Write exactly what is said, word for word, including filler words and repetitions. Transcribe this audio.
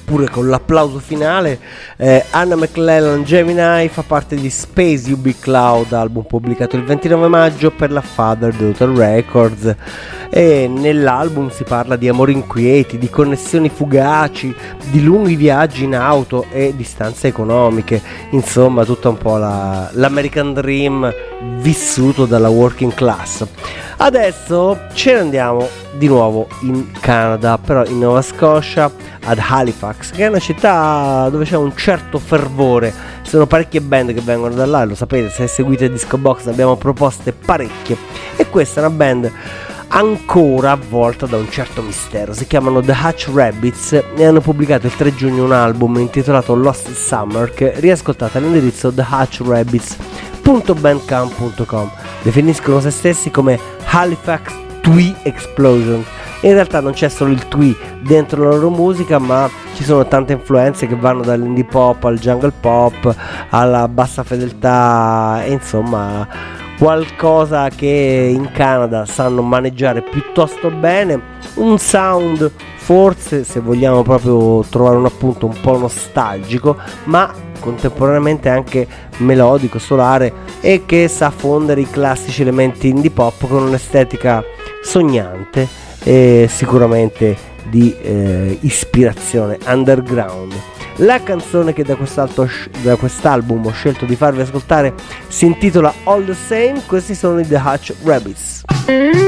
pure con l'applauso finale. eh, Anna McClellan Gemini fa parte di Space U B Cloud, album pubblicato il ventinove maggio per la Father Daughter Records, e nell'album si parla di amori inquieti, di connessioni fugaci, di lunghi viaggi in auto e distanze economiche, insomma tutta un po' la, l'American Dream vissuto dalla working class. Adesso ce ne andiamo di nuovo in Canada, però in Nova Scotia, ad Halifax, che è una città dove c'è un certo fervore. Ci sono parecchie band che vengono da là, lo sapete, se seguite Disco Box ne abbiamo proposte parecchie, e questa è una band ancora avvolta da un certo mistero. Si chiamano The Hutch Rabbits e hanno pubblicato il tre giugno un album intitolato Lost Summer, che riascoltate all'indirizzo the hutch rabbits punto bandcamp punto com. Definiscono se stessi come Halifax Twee Explosion. In realtà non c'è solo il twee dentro la loro musica, ma ci sono tante influenze che vanno dall'indie pop al jungle pop alla bassa fedeltà, e insomma qualcosa che in Canada sanno maneggiare piuttosto bene, un sound forse, se vogliamo proprio trovare un appunto, un po' nostalgico, ma contemporaneamente anche melodico, solare, e che sa fondere i classici elementi indie pop con un'estetica sognante e sicuramente di eh, ispirazione underground. La canzone che da, da quest'album ho scelto di farvi ascoltare si intitola All the Same. Questi sono i The Hutch Rabbits.